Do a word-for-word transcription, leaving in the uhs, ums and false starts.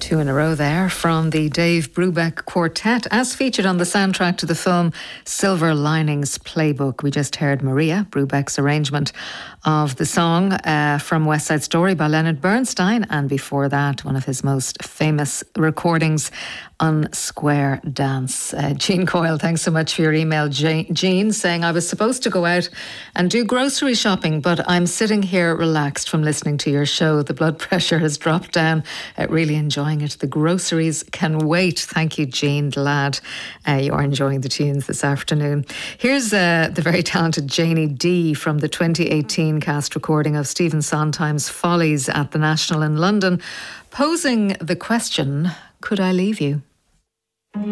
Two in a row there from the Dave Brubeck Quartet, as featured on the soundtrack to the film Silver Linings Playbook. We just heard Maria, Brubeck's arrangement of the song uh, from West Side Story by Leonard Bernstein, and before that, one of his most famous recordings, Unsquare Dance. Uh, Jean Coyle, thanks so much for your email, Jean, saying, I was supposed to go out and do grocery shopping, but I'm sitting here relaxed from listening to your show. The blood pressure has dropped down. Uh, really enjoying it. The groceries can wait. Thank you, Jean. Glad uh, you are enjoying the tunes this afternoon. Here's uh, the very talented Janie D from the twenty eighteen cast recording of Stephen Sondheim's Follies at the National in London, posing the question, could I leave you?